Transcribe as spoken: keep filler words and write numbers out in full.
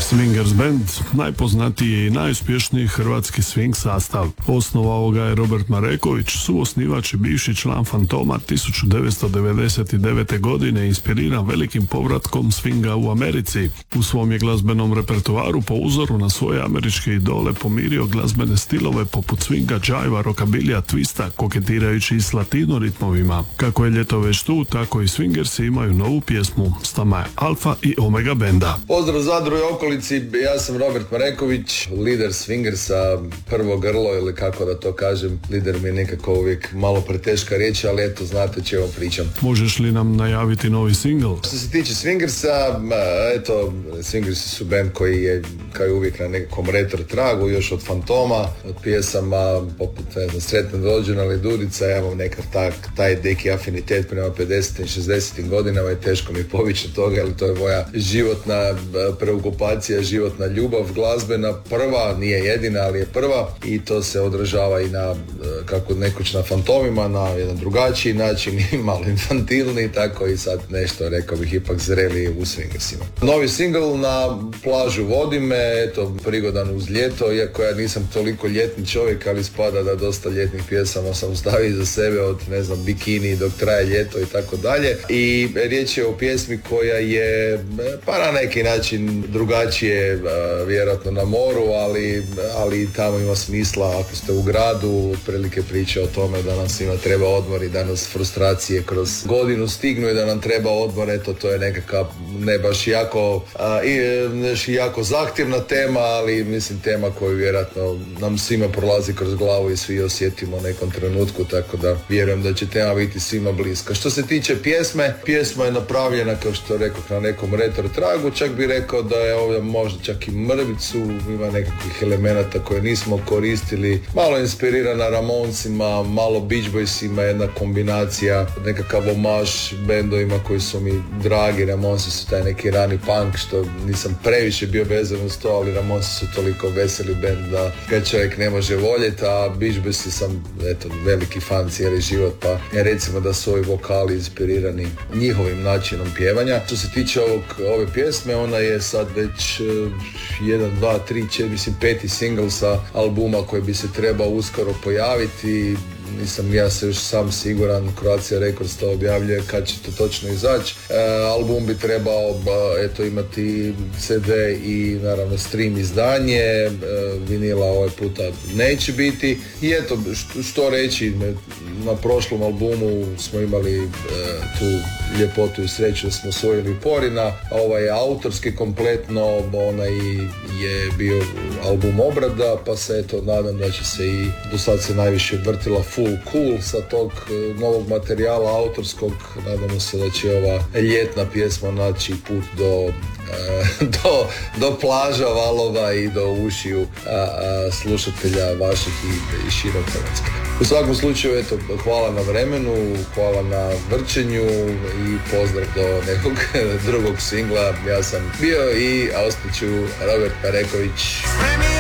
Swingers Band, najpoznatiji i najuspješniji hrvatski swing sastav. Osnovao ga je Robert Mareković, suosnivač i bivši član Fantoma tisuću devetsto devedeset devete. godine, inspiriran velikim povratkom swinga u Americi. U svom je glazbenom repertoaru po uzoru na svoje američke idole pomirio glazbene stilove poput swinga, džajva, rockabilija, twista, koketirajući i s latino ritmovima. Kako je ljeto već tu, tako i swingersi imaju novu pjesmu. S nama je Alfa i Omega Benda. Pozdrav Zadru i okolici, ja sam Robert Mareković, lider Swingersa, prvo grlo ili kako da to kažem. Lider mi je nekako uvijek malo preteška riječ, ali eto, znate čemu pričam. Možeš li nam najaviti novi single? Što se tiče Swingersa, eto, Swingersi su band koji je kao uvijek na nekom retro tragu, još od Fantoma, od pjesama poput, ne znam, Sretna dođena ili Dudica. Ja imam nekakav tak, taj deki afinitet prema pedesetim, šezdesetim godinama i teško mi povići od toga, ali to je moja životna preokupacija, životna ljubav, glazbena, prva, nije jedina, ali je prva, i to se odražava i na, kako nekoć na Fantomima, na jedan drugačiji način i malo infantilni, tako i sad nešto, rekao bih, ipak zreli u Swingersima. Novi single Na plažu vodi me, eto, prigodan uz ljeto, iako ja nisam toliko ljetni čovjek, ali spada da dosta ljetnih pjesama sam stavio za sebe, od, ne znam, bikini dok traje ljeto i tako dalje. I riječ je o pjesmi koja je, pa na neki način drugačije, vjerojatno na moru, ali, ali tamo ima smisla ako ste u gradu. Otprilike priča o tome da nam svima treba odmor i da nas frustracije kroz godinu stignu i da nam treba odmor. Eto, to je nekakav, ne baš jako, a, i, neš, jako zahtjevna tema, ali mislim tema koju vjerojatno nam svima prolazi kroz glavu i svi osjetimo u nekom trenutku, tako da vjerujem da će tema biti svima bliska. Što se tiče pjesme, pjesma je napravljena, kao što rekao, na nekom retro tragu, čak bi rekao da je ovdje možda čak i mrvicu, ima nekakvih elemenata koje nismo koristili, malo inspirirana Ramoncima, malo Beach Boysima, jedna kombinacija, nekakav omaž bendovima koji su mi dragi. Ramonsi su taj neki rani punk, što nisam previše bio vezan uz to, ali Ramonsi su toliko veseli bend da ga čovjek ne može voljeti, a Beach Boysi sam, eto, veliki fan cijeli život, pa ja recimo da su ovi vokali inspirirani njihovim načinom pjevanja. Što se tiče ovog, ove pjesme, ona je sad već uh, jedan, dva, tri, četiri, mislim peti single sa albuma koji bi se trebao uskoro pojaviti. Nisam ja se još sam siguran, Croatia Records to objavljuje kad će to točno izaći. E, album bi trebao ba, eto, imati ce de i naravno stream izdanje, e, vinila ovaj puta neće biti. I eto, što, što reći, na prošlom albumu smo imali e, tu ljepotu i sreću da smo osvojili Porina, a ovaj je autorski kompletno, onaj je bio album obrada, pa se eto nadam da će se i do sad se najviše vrtila Full Cool sa tog novog materijala autorskog. Nadamo se da će ova ljetna pjesma naći put do do, do plaža, valova i do ušiju a, a, slušatelja vaših i, i širom Hrvatske. U svakom slučaju, eto, hvala na vremenu, hvala na vrčenju i pozdrav do nekog drugog singla. Ja sam bio i ostaću Robert Mareković.